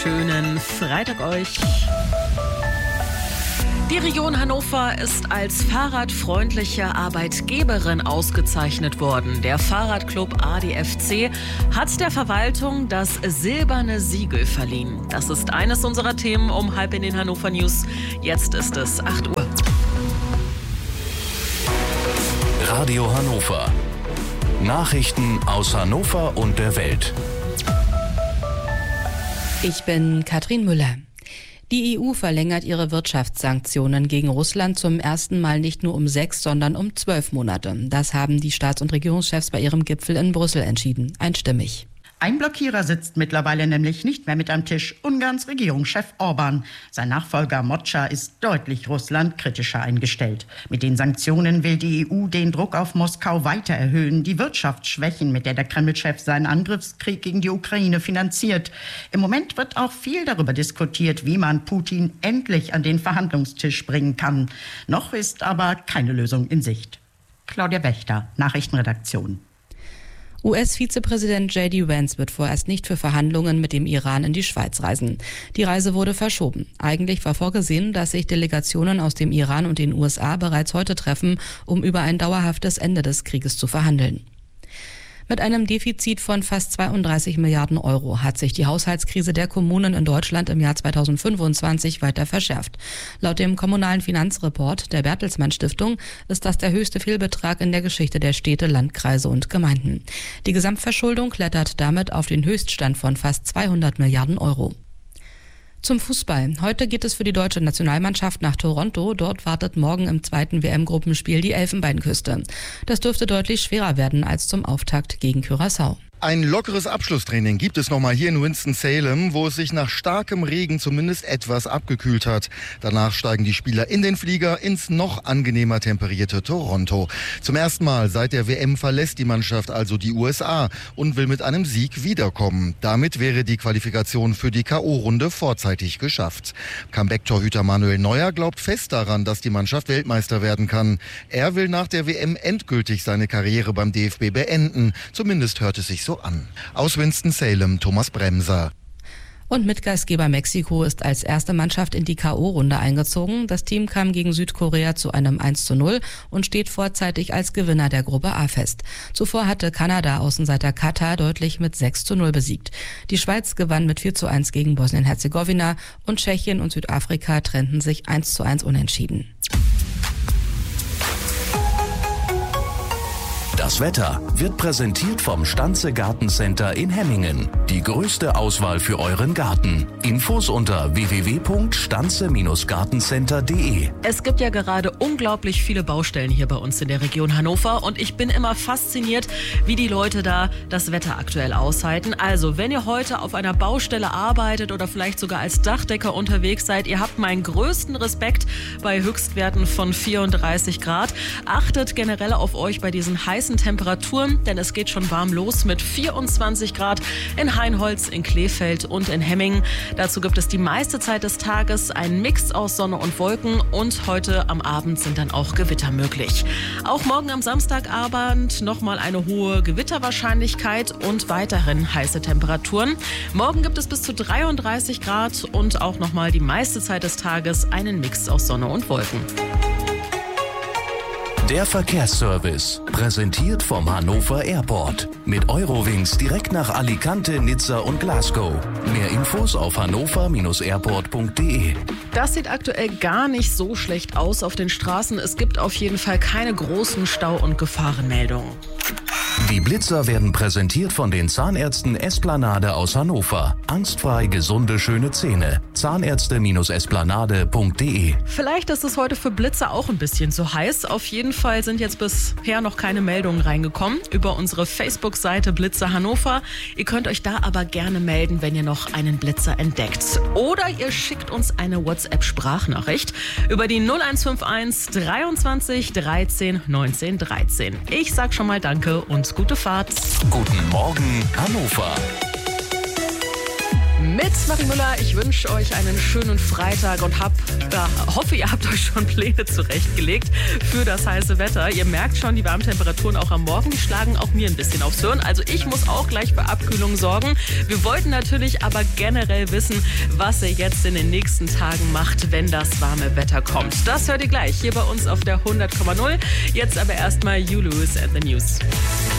schönen Freitag euch. Die Region Hannover ist als fahrradfreundliche Arbeitgeberin ausgezeichnet worden. Der Fahrradclub ADFC hat der Verwaltung das silberne Siegel verliehen. Das ist eines unserer Themen um halb in den Hannover News. Jetzt ist es 8 Uhr. Radio Hannover. Nachrichten aus Hannover und der Welt. Ich bin Katrin Müller. Die EU verlängert ihre Wirtschaftssanktionen gegen Russland zum ersten Mal nicht nur um 6, sondern um 12 Monate. Das haben die Staats- und Regierungschefs bei ihrem Gipfel in Brüssel entschieden. Einstimmig. Ein Blockierer sitzt mittlerweile nämlich nicht mehr mit am Tisch, Ungarns Regierungschef Orbán. Sein Nachfolger Mocsa ist deutlich Russland kritischer eingestellt. Mit den Sanktionen will die EU den Druck auf Moskau weiter erhöhen, die Wirtschaft schwächen, mit der der Kreml-Chef seinen Angriffskrieg gegen die Ukraine finanziert. Im Moment wird auch viel darüber diskutiert, wie man Putin endlich an den Verhandlungstisch bringen kann. Noch ist aber keine Lösung in Sicht. Claudia Wächter, Nachrichtenredaktion. US-Vizepräsident J.D. Vance wird vorerst nicht für Verhandlungen mit dem Iran in die Schweiz reisen. Die Reise wurde verschoben. Eigentlich war vorgesehen, dass sich Delegationen aus dem Iran und den USA bereits heute treffen, um über ein dauerhaftes Ende des Krieges zu verhandeln. Mit einem Defizit von fast 32 Milliarden Euro hat sich die Haushaltskrise der Kommunen in Deutschland im Jahr 2025 weiter verschärft. Laut dem kommunalen Finanzreport der Bertelsmann Stiftung ist das der höchste Fehlbetrag in der Geschichte der Städte, Landkreise und Gemeinden. Die Gesamtverschuldung klettert damit auf den Höchststand von fast 200 Milliarden Euro. Zum Fußball. Heute geht es für die deutsche Nationalmannschaft nach Toronto. Dort wartet morgen im zweiten WM-Gruppenspiel die Elfenbeinküste. Das dürfte deutlich schwerer werden als zum Auftakt gegen Curaçao. Ein lockeres Abschlusstraining gibt es nochmal hier in Winston-Salem, wo es sich nach starkem Regen zumindest etwas abgekühlt hat. Danach steigen die Spieler in den Flieger ins noch angenehmer temperierte Toronto. Zum ersten Mal seit der WM verlässt die Mannschaft also die USA und will mit einem Sieg wiederkommen. Damit wäre die Qualifikation für die K.O.-Runde vorzeitig geschafft. Comeback-Torhüter Manuel Neuer glaubt fest daran, dass die Mannschaft Weltmeister werden kann. Er will nach der WM endgültig seine Karriere beim DFB beenden. Zumindest hört es sich so an. Aus Winston-Salem, Thomas Bremser. Und Mitgastgeber Mexiko ist als erste Mannschaft in die K.O.-Runde eingezogen. Das Team kam gegen Südkorea zu einem 1:0 und steht vorzeitig als Gewinner der Gruppe A fest. Zuvor hatte Kanada Außenseiter Katar deutlich mit 6:0 besiegt. Die Schweiz gewann mit 4:1 gegen Bosnien-Herzegowina und Tschechien und Südafrika trennten sich 1:1 unentschieden. Das Wetter wird präsentiert vom Stanze Gartencenter in Hemmingen. Die größte Auswahl für euren Garten. Infos unter www.stanze-gartencenter.de. Es gibt ja gerade unglaublich viele Baustellen hier bei uns in der Region Hannover und ich bin immer fasziniert, wie die Leute da das Wetter aktuell aushalten. Also, wenn ihr heute auf einer Baustelle arbeitet oder vielleicht sogar als Dachdecker unterwegs seid, ihr habt meinen größten Respekt bei Höchstwerten von 34 Grad. Achtet generell auf euch bei diesen heißen Temperaturen, denn es geht schon warm los mit 24 Grad in Hainholz, in Kleefeld und in Hemmingen. Dazu gibt es die meiste Zeit des Tages einen Mix aus Sonne und Wolken und heute am Abend sind dann auch Gewitter möglich. Auch morgen am Samstagabend nochmal eine hohe Gewitterwahrscheinlichkeit und weiterhin heiße Temperaturen. Morgen gibt es bis zu 33 Grad und auch nochmal die meiste Zeit des Tages einen Mix aus Sonne und Wolken. Der Verkehrsservice, präsentiert vom Hannover Airport. Mit Eurowings direkt nach Alicante, Nizza und Glasgow. Mehr Infos auf hannover-airport.de. Das sieht aktuell gar nicht so schlecht aus auf den Straßen. Es gibt auf jeden Fall keine großen Stau- und Gefahrenmeldungen. Die Blitzer werden präsentiert von den Zahnärzten Esplanade aus Hannover. Angstfrei gesunde, schöne Zähne. Zahnärzte-esplanade.de. Vielleicht ist es heute für Blitzer auch ein bisschen zu heiß. Auf jeden Fall sind jetzt bisher noch keine Meldungen reingekommen über unsere Facebook-Seite Blitzer Hannover. Ihr könnt euch da aber gerne melden, wenn ihr noch einen Blitzer entdeckt. Oder ihr schickt uns eine WhatsApp-Sprachnachricht über die 0151 23 13 19 13. Ich sag schon mal Danke und gute Fahrt. Guten Morgen, Hannover. Mit Marie Müller. Ich wünsche euch einen schönen Freitag und hoffe, ihr habt euch schon Pläne zurechtgelegt für das heiße Wetter. Ihr merkt schon, die warmen Temperaturen auch am Morgen, die schlagen auch mir ein bisschen aufs Hirn. Also ich muss auch gleich für Abkühlung sorgen. Wir wollten natürlich aber generell wissen, was ihr jetzt in den nächsten Tagen macht, wenn das warme Wetter kommt. Das hört ihr gleich hier bei uns auf der 100,0. Jetzt aber erstmal You Lewis and the News.